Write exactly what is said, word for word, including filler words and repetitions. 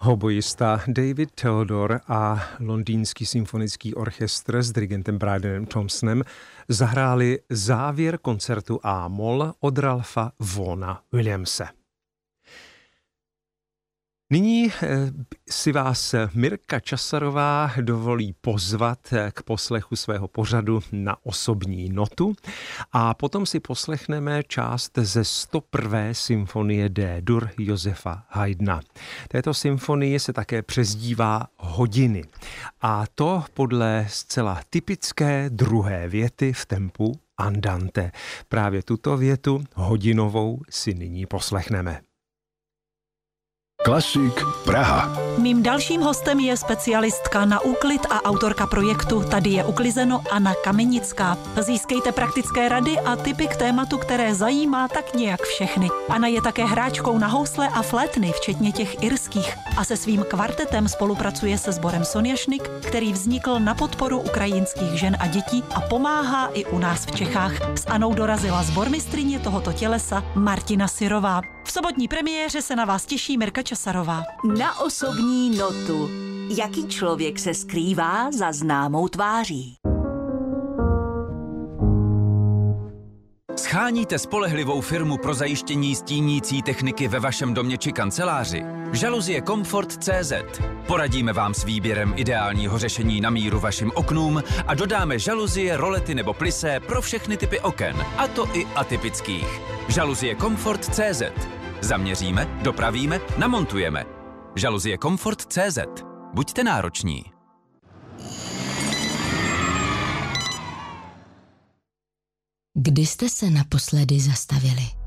Hoboista David Theodore a Londýnský symfonický orchestr s dirigentem Brianem Thompsonem zahráli závěr koncertu A-moll od Ralpha Vaughna Williamse. Nyní si vás Mirka Časarová dovolí pozvat k poslechu svého pořadu Na osobní notu a potom si poslechneme část ze sto první symfonie D-dur Josefa Haydna. Této symfonii se také přezdívá Hodiny a to podle zcela typické druhé věty v tempu andante. Právě tuto větu hodinovou si nyní poslechneme. Klasik Praha. Mým dalším hostem je specialistka na úklid a autorka projektu Tady je uklizeno Anna Kamenická. Získejte praktické rady a tipy k tématu, které zajímá tak nějak všechny. Anna je také hráčkou na housle a flétny, včetně těch irských. A se svým kvartetem spolupracuje se sborem Sonjašnik, který vznikl na podporu ukrajinských žen a dětí a pomáhá i u nás v Čechách. S Annou dorazila sbormistryně tohoto tělesa Martina Syrová. V sobotní premiéře se na vás těší Mirka Časarová. Na osobní notu. Jaký člověk se skrývá za známou tváří? Sháníte spolehlivou firmu pro zajištění stínící techniky ve vašem domě či kanceláři? Žaluzie Comfort tečka cé zet. Poradíme vám s výběrem ideálního řešení na míru vašim oknům a dodáme žaluzie, rolety nebo plisé pro všechny typy oken, a to i atypických. Žaluzie Comfort tečka cé zet. Zaměříme, dopravíme, namontujeme. Žaluzie Comfort tečka cé zet. Buďte nároční. Kdy jste se naposledy zastavili?